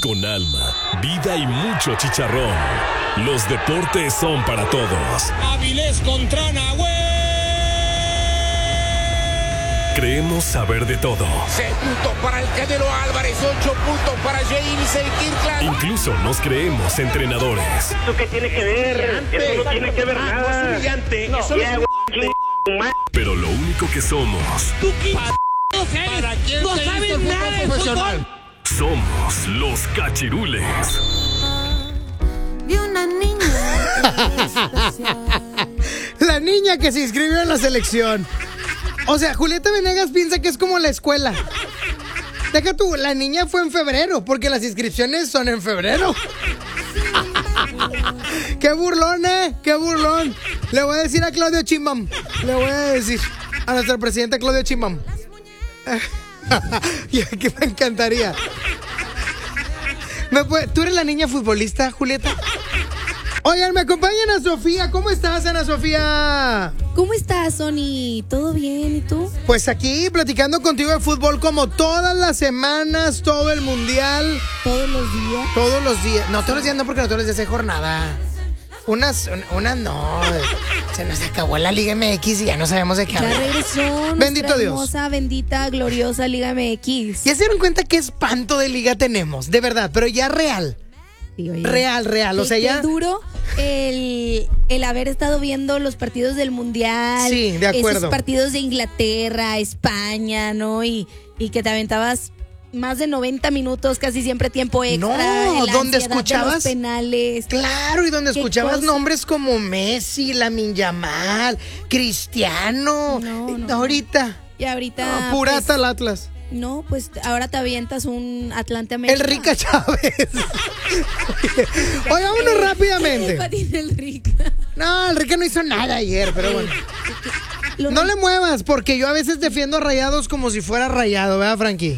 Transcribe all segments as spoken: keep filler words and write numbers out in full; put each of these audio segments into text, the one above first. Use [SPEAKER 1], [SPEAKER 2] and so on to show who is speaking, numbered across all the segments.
[SPEAKER 1] con alma, vida y mucho chicharrón. Los deportes son para todos.
[SPEAKER 2] Avilés contra Nahuel.
[SPEAKER 1] Creemos saber de todo.
[SPEAKER 2] Seis puntos para el Canelo Álvarez, ocho puntos para Jailson Kirkland.
[SPEAKER 1] Incluso nos creemos entrenadores.
[SPEAKER 3] ¿Eso qué tiene que ver? Eso no tiene que ver
[SPEAKER 2] Ah,
[SPEAKER 3] nada.
[SPEAKER 2] no es humillante.
[SPEAKER 3] No,
[SPEAKER 2] Eso
[SPEAKER 3] ya,
[SPEAKER 2] es
[SPEAKER 3] güey,
[SPEAKER 2] humillante.
[SPEAKER 1] Pero lo único que somos,
[SPEAKER 2] No sabes, no sabes nada de fútbol.
[SPEAKER 1] somos los cachirules.
[SPEAKER 4] Vi una niña especial.
[SPEAKER 5] La niña que se inscribió en la selección. O sea, Julieta Venegas piensa que es como la escuela. Deja tú, la niña fue en febrero, porque las inscripciones son en febrero. ¡Qué burlón, eh! ¡Qué burlón! Le voy a decir a Claudio Chimbam. Le voy a decir a nuestro presidente Claudio Chimbam. Que me encantaría. ¿Me puede... ¿Tú eres la niña futbolista, Julieta? Oigan, me acompañan a Sofía. ¿Cómo estás, Ana Sofía?
[SPEAKER 4] ¿Cómo estás, Sony? ¿Todo bien? ¿Y tú?
[SPEAKER 5] Pues aquí platicando contigo de fútbol como todas las semanas, todo el mundial.
[SPEAKER 4] ¿Todos los días?
[SPEAKER 5] Todos los días. No, todos los días no, porque no todos los días hay jornada. Unas, unas no. Se nos acabó la Liga M X y ya no sabemos de qué
[SPEAKER 4] Ya
[SPEAKER 5] hablar.
[SPEAKER 4] regresó
[SPEAKER 5] Bendito
[SPEAKER 4] nuestra
[SPEAKER 5] Dios.
[SPEAKER 4] hermosa, bendita, gloriosa Liga M X.
[SPEAKER 5] Ya se dieron cuenta qué espanto de liga tenemos, de verdad, pero ya real.
[SPEAKER 4] Sí, oye.
[SPEAKER 5] Real, real. O
[SPEAKER 4] Qué-
[SPEAKER 5] sea,
[SPEAKER 4] qué
[SPEAKER 5] ya.
[SPEAKER 4] duro el, el haber estado viendo los partidos del Mundial.
[SPEAKER 5] Sí, de acuerdo.
[SPEAKER 4] Esos partidos de Inglaterra, España, ¿no? Y, y que te aventabas más de noventa minutos, casi siempre tiempo extra.
[SPEAKER 5] No,
[SPEAKER 4] la
[SPEAKER 5] donde
[SPEAKER 4] ansiedad de
[SPEAKER 5] escuchabas-
[SPEAKER 4] los penales.
[SPEAKER 5] Claro, y donde
[SPEAKER 4] ¿Qué
[SPEAKER 5] escuchabas
[SPEAKER 4] cosa?
[SPEAKER 5] nombres como Messi, Lamine Yamal, Cristiano.
[SPEAKER 4] No, no.
[SPEAKER 5] Ahorita.
[SPEAKER 4] Y ahorita.
[SPEAKER 5] No, purata
[SPEAKER 4] pues,
[SPEAKER 5] el Atlas.
[SPEAKER 4] no, pues ahora te avientas un Atlante América.
[SPEAKER 5] El Rica Chávez. Oye, vámonos rápidamente.
[SPEAKER 4] ¿Qué tiene el Rica?
[SPEAKER 5] No, el Rica no hizo nada ayer, pero bueno.
[SPEAKER 4] Lo-
[SPEAKER 5] No le muevas, porque yo a veces defiendo a Rayados como si fuera Rayado, ¿verdad, Frankie?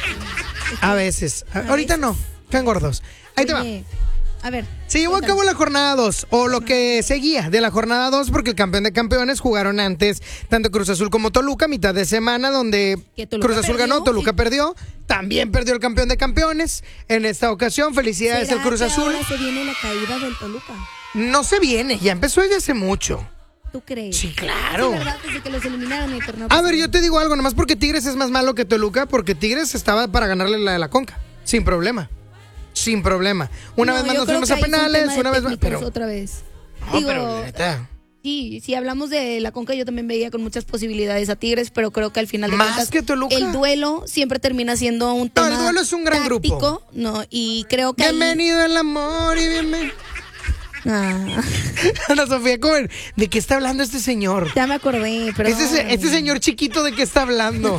[SPEAKER 5] A veces. A- ahorita no, están gordos. Ahí te va.
[SPEAKER 4] Oye, a ver.
[SPEAKER 5] Se llevó a cabo la jornada dos, o lo que seguía de la jornada dos, porque el campeón de campeones jugaron antes tanto Cruz Azul como Toluca, mitad de semana, donde
[SPEAKER 4] Que Toluca
[SPEAKER 5] Cruz Azul
[SPEAKER 4] perdió,
[SPEAKER 5] ganó, Toluca
[SPEAKER 4] y-
[SPEAKER 5] perdió, también perdió el campeón de campeones. En esta ocasión, felicidades
[SPEAKER 4] ¿Será
[SPEAKER 5] al Cruz
[SPEAKER 4] que
[SPEAKER 5] Azul.
[SPEAKER 4] ahora se viene la caída del Toluca?
[SPEAKER 5] No se viene, ya empezó desde hace mucho.
[SPEAKER 4] ¿Tú crees?
[SPEAKER 5] Sí, claro.
[SPEAKER 4] Sí, ¿verdad? Desde que los eliminaron en el torneo.
[SPEAKER 5] A ver, yo te digo algo, nomás porque Tigres es más malo que Toluca, porque Tigres estaba para ganarle la de la Conca, sin problema. Sin problema. Una
[SPEAKER 4] No,
[SPEAKER 5] vez más
[SPEAKER 4] yo
[SPEAKER 5] nos
[SPEAKER 4] creo
[SPEAKER 5] fuimos
[SPEAKER 4] que
[SPEAKER 5] a
[SPEAKER 4] ahí fue un
[SPEAKER 5] penales,
[SPEAKER 4] tema de
[SPEAKER 5] una vez más.
[SPEAKER 4] técnicos
[SPEAKER 5] Pero,
[SPEAKER 4] otra vez.
[SPEAKER 5] no,
[SPEAKER 4] Digo,
[SPEAKER 5] pero neta,
[SPEAKER 4] sí, si hablamos de la Conca, yo también veía con muchas posibilidades a Tigres, pero creo que al final de
[SPEAKER 5] ¿Más
[SPEAKER 4] cuentas,
[SPEAKER 5] que Toluca?
[SPEAKER 4] el duelo siempre termina siendo un
[SPEAKER 5] No,
[SPEAKER 4] tema
[SPEAKER 5] el duelo es un gran
[SPEAKER 4] táctico,
[SPEAKER 5] grupo.
[SPEAKER 4] No, y creo que ahí-
[SPEAKER 5] bienvenido el amor y bienvenido.
[SPEAKER 4] Ah,
[SPEAKER 5] Ana Sofía Cohen, ¿de qué está hablando este señor?
[SPEAKER 4] ya me acordé, pero
[SPEAKER 5] Este, se- este señor chiquito, ¿de qué está hablando?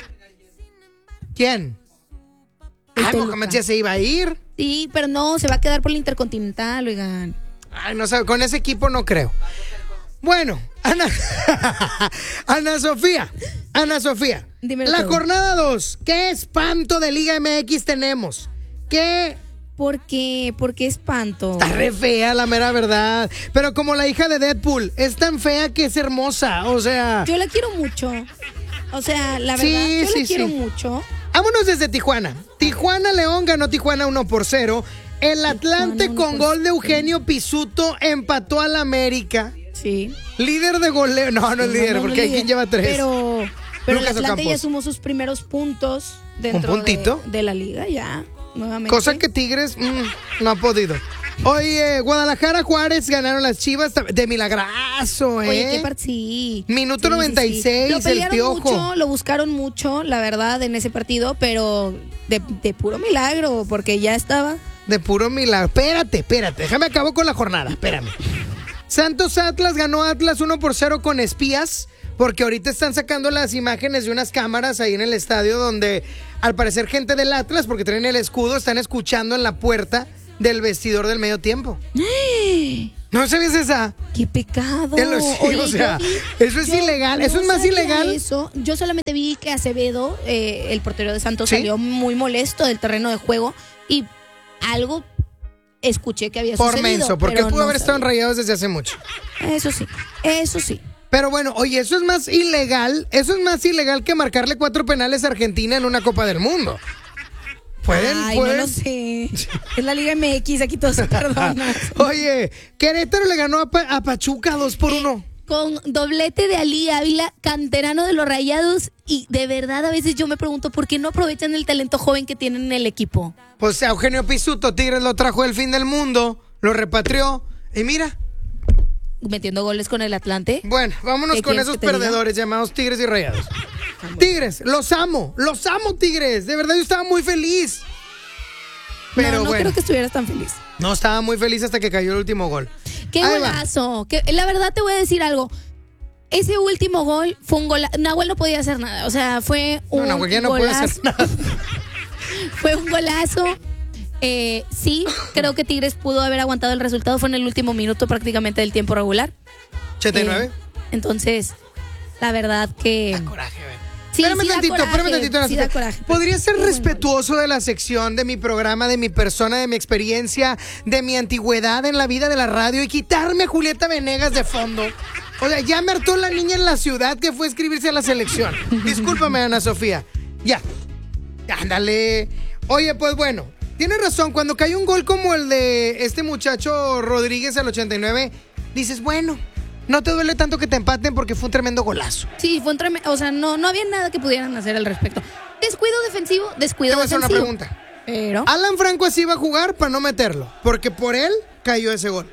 [SPEAKER 5] ¿Quién?
[SPEAKER 4] El
[SPEAKER 5] Ay,
[SPEAKER 4] Toluca.
[SPEAKER 5] Mohamed ya se iba a ir.
[SPEAKER 4] Sí, pero no, se va a quedar por el Intercontinental, oigan.
[SPEAKER 5] Ay, no sabe, con ese equipo no creo. Bueno, Ana, Ana Sofía, Ana Sofía,
[SPEAKER 4] Dímelo
[SPEAKER 5] la
[SPEAKER 4] todo.
[SPEAKER 5] jornada dos, ¿qué espanto de Liga M X tenemos? ¿Qué?
[SPEAKER 4] ¿Por qué? ¿Por qué espanto?
[SPEAKER 5] Está re fea, la mera verdad. Pero como la hija de Deadpool, es tan fea que es hermosa, o sea...
[SPEAKER 4] Yo la quiero mucho. O sea, la
[SPEAKER 5] Sí,
[SPEAKER 4] verdad, yo
[SPEAKER 5] sí,
[SPEAKER 4] la quiero
[SPEAKER 5] sí.
[SPEAKER 4] mucho.
[SPEAKER 5] Vámonos desde Tijuana. Tijuana León ganó Tijuana uno por cero. El Atlante
[SPEAKER 4] uno
[SPEAKER 5] con
[SPEAKER 4] por
[SPEAKER 5] gol de Eugenio Pisuto empató al América.
[SPEAKER 4] Sí.
[SPEAKER 5] Líder de goleo. No, no es líder,
[SPEAKER 4] No, no
[SPEAKER 5] porque hay
[SPEAKER 4] líder.
[SPEAKER 5] quien lleva tres.
[SPEAKER 4] Pero, pero el
[SPEAKER 5] Lucas
[SPEAKER 4] Atlante ya
[SPEAKER 5] Ocampos.
[SPEAKER 4] sumó sus primeros puntos dentro
[SPEAKER 5] ¿Un puntito?
[SPEAKER 4] De, de la liga, ya, nuevamente.
[SPEAKER 5] Cosa que Tigres mm, no ha podido. Oye, Guadalajara, Juárez ganaron las Chivas de milagrazo, ¿eh?
[SPEAKER 4] Oye, qué part- sí.
[SPEAKER 5] Minuto
[SPEAKER 4] Sí, sí,
[SPEAKER 5] noventa y seis,
[SPEAKER 4] sí. Lo
[SPEAKER 5] el
[SPEAKER 4] pelearon
[SPEAKER 5] Piojo.
[SPEAKER 4] mucho, lo buscaron mucho, la verdad, en ese partido, pero de, de puro milagro, porque ya estaba.
[SPEAKER 5] De puro milagro. Espérate, espérate. Déjame acabo con la jornada. Espérame. Santos Atlas ganó Atlas uno por cero con espías. Porque ahorita están sacando las imágenes de unas cámaras ahí en el estadio donde al parecer gente del Atlas, porque tienen el escudo, están escuchando en la puerta del vestidor del medio tiempo. ¿No sabías esa?
[SPEAKER 4] ¡Qué pecado!
[SPEAKER 5] En los- sí,
[SPEAKER 4] Oye,
[SPEAKER 5] o sea,
[SPEAKER 4] yo vi-
[SPEAKER 5] eso es
[SPEAKER 4] yo
[SPEAKER 5] ilegal, eso
[SPEAKER 4] no
[SPEAKER 5] es más
[SPEAKER 4] sabía
[SPEAKER 5] ilegal.
[SPEAKER 4] Eso. Yo solamente vi que Acevedo, eh, el portero de Santos,
[SPEAKER 5] ¿Sí?
[SPEAKER 4] salió muy molesto del terreno de juego y algo escuché que había
[SPEAKER 5] Por
[SPEAKER 4] sucedido.
[SPEAKER 5] menso, porque
[SPEAKER 4] pero
[SPEAKER 5] él pudo
[SPEAKER 4] no
[SPEAKER 5] haber estado en
[SPEAKER 4] sabía.
[SPEAKER 5] Rayados desde hace mucho.
[SPEAKER 4] Eso sí, eso sí.
[SPEAKER 5] Pero bueno, oye, eso es más ilegal, eso es más ilegal que marcarle cuatro penales a Argentina en una Copa del Mundo. ¿Pueden?
[SPEAKER 4] Ay,
[SPEAKER 5] ¿Pueden?
[SPEAKER 4] no lo sé. Es la Liga M X, aquí todos se perdonan.
[SPEAKER 5] Oye, Querétaro le ganó a, Pa- a Pachuca dos por uno.
[SPEAKER 4] Con doblete de Ali Ávila, canterano de los Rayados. Y de verdad, a veces yo me pregunto por qué no aprovechan el talento joven que tienen en el equipo.
[SPEAKER 5] Pues Eugenio Pisuto, Tigres lo trajo del fin del mundo, lo repatrió. Y mira,
[SPEAKER 4] Metiendo goles con el Atlante.
[SPEAKER 5] bueno, vámonos
[SPEAKER 4] ¿Qué
[SPEAKER 5] con
[SPEAKER 4] quieres
[SPEAKER 5] esos
[SPEAKER 4] que te diga?
[SPEAKER 5] perdedores llamados Tigres y Rayados. Tigres, los amo, los amo, Tigres. De verdad, yo estaba muy feliz. Pero
[SPEAKER 4] no, no
[SPEAKER 5] bueno,
[SPEAKER 4] creo que estuvieras tan feliz.
[SPEAKER 5] no estaba muy feliz hasta que cayó el último gol.
[SPEAKER 4] ¡Qué
[SPEAKER 5] Ahí va.
[SPEAKER 4] golazo! Que, la verdad te voy a decir algo. Ese último gol fue un golazo. Nahuel no podía hacer nada. O sea, fue un
[SPEAKER 5] No, Nahuel ya no puede
[SPEAKER 4] golazo.
[SPEAKER 5] hacer nada.
[SPEAKER 4] Fue un golazo. Eh, sí, creo que Tigres pudo haber aguantado el resultado. Fue en el último minuto prácticamente del tiempo regular.
[SPEAKER 5] ochenta y nueve.
[SPEAKER 4] Eh, entonces, la verdad que...
[SPEAKER 5] Coraje, güey.
[SPEAKER 4] Sí,
[SPEAKER 5] espérame
[SPEAKER 4] sí da
[SPEAKER 5] tantito,
[SPEAKER 4] coraje,
[SPEAKER 5] espérame tantito.
[SPEAKER 4] sí da coraje.
[SPEAKER 5] ¿Podría ser
[SPEAKER 4] Qué bueno.
[SPEAKER 5] respetuoso de la sección, de mi programa, de mi persona, de mi experiencia, de mi antigüedad en la vida de la radio y quitarme a Julieta Venegas de fondo? O sea, ya me hartó la niña en la ciudad que fue a inscribirse a la selección. Discúlpame, Ana Sofía. Ya. Ándale. Oye, pues bueno, tienes razón. Cuando cae un gol como el de este muchacho Rodríguez al ochenta y nueve, dices, bueno, no te duele tanto que te empaten porque fue un tremendo golazo.
[SPEAKER 4] Sí, fue un tremendo... O sea, no, no había nada que pudieran hacer al respecto. Descuido defensivo,
[SPEAKER 5] Te
[SPEAKER 4] descuido
[SPEAKER 5] voy a hacer una
[SPEAKER 4] defensivo.
[SPEAKER 5] pregunta.
[SPEAKER 4] Pero...
[SPEAKER 5] Alan Franco así iba a jugar para no meterlo, porque por él cayó ese gol.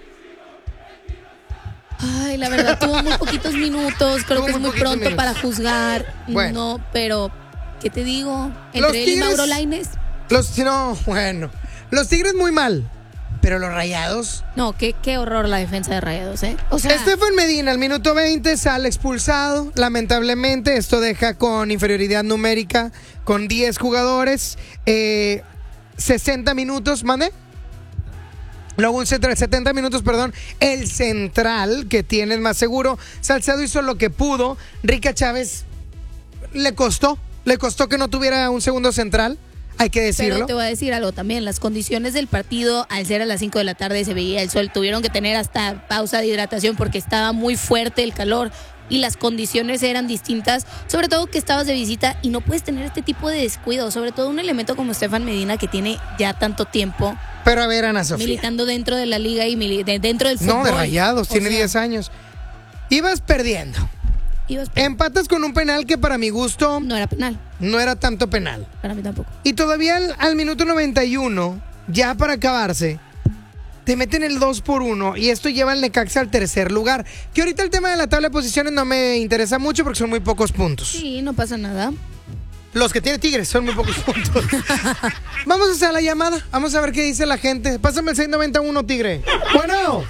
[SPEAKER 4] Ay, la verdad, tuvo muy poquitos minutos. Creo
[SPEAKER 5] Tuvo
[SPEAKER 4] que es
[SPEAKER 5] muy
[SPEAKER 4] muy
[SPEAKER 5] poquitos
[SPEAKER 4] pronto
[SPEAKER 5] minutos.
[SPEAKER 4] para juzgar.
[SPEAKER 5] Bueno.
[SPEAKER 4] No, pero... ¿Qué te digo?
[SPEAKER 5] Los
[SPEAKER 4] Entre él y
[SPEAKER 5] Tigres-
[SPEAKER 4] Mauro Lainez.
[SPEAKER 5] Los, no, bueno, los Tigres muy mal, pero los Rayados.
[SPEAKER 4] No, qué, qué horror la defensa de Rayados, ¿eh? O sea...
[SPEAKER 5] Estefan Medina al minuto veinte sale expulsado. Lamentablemente esto deja con inferioridad numérica con diez jugadores. Eh, sesenta minutos, ¿mande? Luego un central, setenta minutos, perdón. El central que tiene el más seguro. Salcedo hizo lo que pudo. Rica Chávez le costó. Le costó que no tuviera un segundo central. Hay que decirlo.
[SPEAKER 4] Pero te voy a decir algo también, las condiciones del partido, al ser a las cinco de la tarde se veía el sol, tuvieron que tener hasta pausa de hidratación porque estaba muy fuerte el calor y las condiciones eran distintas, sobre todo que estabas de visita y no puedes tener este tipo de descuido, sobre todo un elemento como Estefan Medina que tiene ya tanto tiempo
[SPEAKER 5] Pero a ver, Ana Sofía.
[SPEAKER 4] militando dentro de la liga y mili- de- dentro del fútbol.
[SPEAKER 5] No, de Rayados,
[SPEAKER 4] O
[SPEAKER 5] tiene
[SPEAKER 4] sea,
[SPEAKER 5] diez años. Ibas perdiendo.
[SPEAKER 4] ibas-
[SPEAKER 5] Empatas con un penal que para mi gusto
[SPEAKER 4] No era penal,
[SPEAKER 5] no era tanto penal.
[SPEAKER 4] para mí tampoco.
[SPEAKER 5] Y todavía al, al minuto noventa y uno, ya para acabarse, te meten el dos por uno y esto lleva al Necaxa al tercer lugar. Que ahorita el tema de la tabla de posiciones no me interesa mucho porque son muy pocos puntos.
[SPEAKER 4] Sí, no pasa nada.
[SPEAKER 5] Los que tiene Tigres son muy pocos puntos. Vamos a hacer la llamada. Vamos a ver qué dice la gente. Pásame el seis noventa y uno, Tigre. Bueno.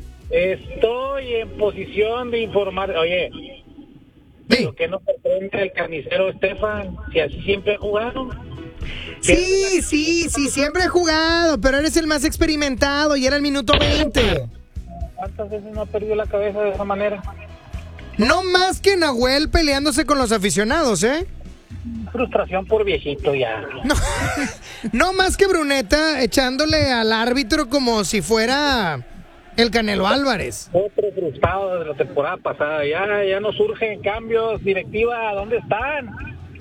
[SPEAKER 3] Estoy en posición de informar. Oye,
[SPEAKER 5] Sí.
[SPEAKER 3] ¿pero qué nos presenta el carnicero Estefan? Si así siempre ha jugado.
[SPEAKER 5] Sí, sí, sí, siempre he jugado, pero eres el más experimentado y era el minuto veinte.
[SPEAKER 3] ¿Cuántas veces no ha perdido la cabeza de esa manera?
[SPEAKER 5] No más que Nahuel peleándose con los aficionados, ¿eh?
[SPEAKER 3] Frustración por viejito ya.
[SPEAKER 5] No, no más que Bruneta echándole al árbitro como si fuera el Canelo Álvarez.
[SPEAKER 3] Otro frustrado de la temporada pasada. Ya, ya no surgen cambios. Directiva, ¿dónde están?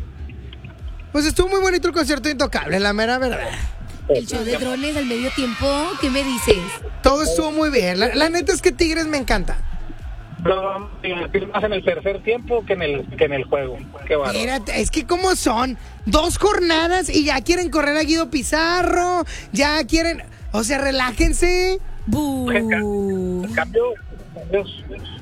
[SPEAKER 5] Pues estuvo muy bonito el concierto de Intocable, la mera verdad.
[SPEAKER 4] El show de drones al medio tiempo, ¿qué me dices?
[SPEAKER 5] Todo estuvo muy bien. La, la neta es que Tigres me encanta.
[SPEAKER 3] Lo vamos a divertir más en el tercer tiempo que en el, que en el juego. Qué bárbaro.
[SPEAKER 5] Mírate, es que como son dos jornadas y ya quieren correr a Guido Pizarro, ya quieren, o sea, relájense.
[SPEAKER 4] ¡Bú!
[SPEAKER 3] En cambio, cambios,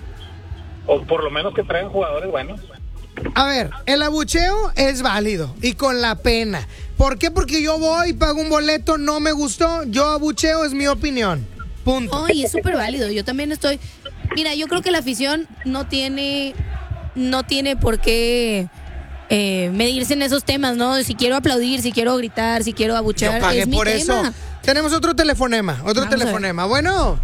[SPEAKER 3] o por lo menos que traigan jugadores buenos.
[SPEAKER 5] A ver, el abucheo es válido y con la pena. ¿Por qué? Porque yo voy, pago un boleto, no me gustó, yo abucheo, es mi opinión. Punto.
[SPEAKER 4] Ay, es súper válido. Yo también estoy. Mira, yo creo que la afición no tiene, no tiene por qué eh, medirse en esos temas, ¿no? Si quiero aplaudir, si quiero gritar, si quiero abuchear,
[SPEAKER 5] Yo pagué
[SPEAKER 4] es mi
[SPEAKER 5] por
[SPEAKER 4] tema.
[SPEAKER 5] eso. Tenemos otro telefonema, otro
[SPEAKER 4] Vamos a
[SPEAKER 5] telefonema. Bueno.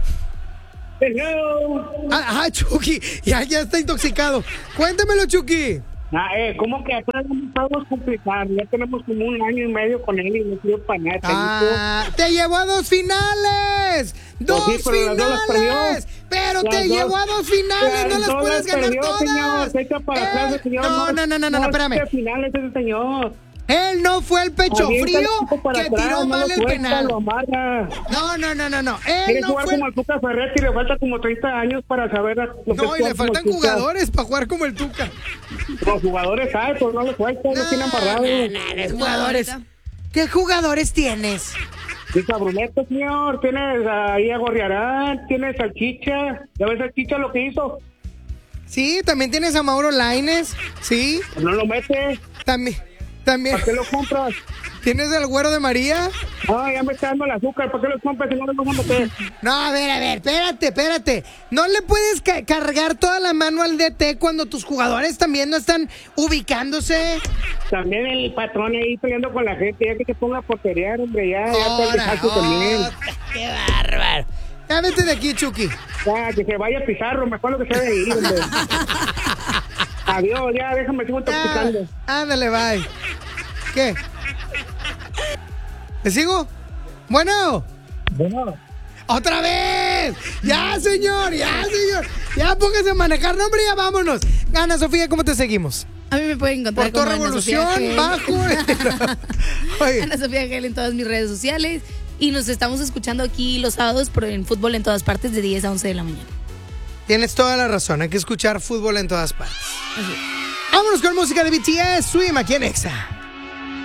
[SPEAKER 3] Hello.
[SPEAKER 5] Ah, ah, Chucky, ya, ya está intoxicado. Cuéntamelo, Chucky.
[SPEAKER 6] Ah, eh, ¿cómo que atrás no podemos complicar? Ya tenemos como un año y medio con él y no quiero para nada.
[SPEAKER 5] Ah, te llevó a dos finales. Dos
[SPEAKER 6] Pues sí, pero las dos las
[SPEAKER 5] finales.
[SPEAKER 6] perdió.
[SPEAKER 5] Pero
[SPEAKER 6] Las
[SPEAKER 5] te
[SPEAKER 6] dos.
[SPEAKER 5] llevó a dos finales. No
[SPEAKER 6] Las
[SPEAKER 5] las
[SPEAKER 6] dos
[SPEAKER 5] puedes
[SPEAKER 6] las
[SPEAKER 5] ganar
[SPEAKER 6] perdió,
[SPEAKER 5] todas.
[SPEAKER 6] señor. Se echa para
[SPEAKER 5] Eh,
[SPEAKER 6] atrás el señor.
[SPEAKER 5] no, no, no, no, no, no, espérame.
[SPEAKER 6] ¿Qué finales ese señor?
[SPEAKER 5] Él no fue el pecho
[SPEAKER 6] Avienta
[SPEAKER 5] frío
[SPEAKER 6] el equipo para
[SPEAKER 5] que
[SPEAKER 6] atrás,
[SPEAKER 5] tiró
[SPEAKER 6] no
[SPEAKER 5] mal
[SPEAKER 6] lo
[SPEAKER 5] el
[SPEAKER 6] suelta,
[SPEAKER 5] penal.
[SPEAKER 6] lo amarra.
[SPEAKER 5] No, no, no, no, no. Él
[SPEAKER 6] Quiere
[SPEAKER 5] no
[SPEAKER 6] jugar
[SPEAKER 5] fue.
[SPEAKER 6] como el Tuca Ferretti y le falta como treinta años para saber lo que
[SPEAKER 5] No,
[SPEAKER 6] es
[SPEAKER 5] y le
[SPEAKER 6] jugar como
[SPEAKER 5] faltan
[SPEAKER 6] el Tuca.
[SPEAKER 5] jugadores para jugar como el Tuca.
[SPEAKER 6] Los jugadores saben, pues no lo sueltan, no tienen amarrado.
[SPEAKER 5] Los jugadores. ¿Qué jugadores tienes?
[SPEAKER 6] Dice Brunete, señor, tienes ahí a Gorriarán, tienes al Chicha. ¿Ya ves al Chicha lo que hizo?
[SPEAKER 5] Sí, también tienes a Mauro Lainez. Sí,
[SPEAKER 6] Pues no lo mete.
[SPEAKER 5] también. También.
[SPEAKER 6] ¿Para qué lo compras?
[SPEAKER 5] ¿Tienes al Güero de María?
[SPEAKER 6] Ah, ya me está dando el azúcar. ¿Para qué lo compras si no lo vas a meter?
[SPEAKER 5] No, a ver, a ver, espérate, espérate. No le puedes ca- cargar toda la mano al D T cuando tus jugadores también no están ubicándose.
[SPEAKER 6] También el patrón ahí peleando con la gente. Ya que se ponga a porterear, hombre. Ya, ya está el
[SPEAKER 5] Ahora,
[SPEAKER 6] desastre también.
[SPEAKER 5] qué bárbaro. Ya vete de aquí, Chucky.
[SPEAKER 6] Ya, que se vaya Pizarro. Mejor lo que se debe ir, hombre. Adiós, ya, déjame, sigo
[SPEAKER 5] Ya,
[SPEAKER 6] intoxicando.
[SPEAKER 5] ándale, bye. ¿Qué? ¿Le sigo? Bueno.
[SPEAKER 6] Bueno.
[SPEAKER 5] ¡Otra vez! ¡Ya, señor! ¡Ya, señor! ¡Ya póngase a manejar! ¡No, hombre, ya vámonos! Ana Sofía, ¿cómo te seguimos?
[SPEAKER 4] A mí me pueden encontrar
[SPEAKER 5] Por tu
[SPEAKER 4] como Ana Sofía
[SPEAKER 5] revolución,
[SPEAKER 4] Gel.
[SPEAKER 5] bajo. Oye,
[SPEAKER 4] Ana Sofía Gel en todas mis redes sociales. Y nos estamos escuchando aquí los sábados por en Fútbol en Todas Partes de diez a once de la mañana.
[SPEAKER 5] tienes toda la razón. Hay que escuchar fútbol en todas partes. Vámonos con música de B T S. Swim aquí en Exa.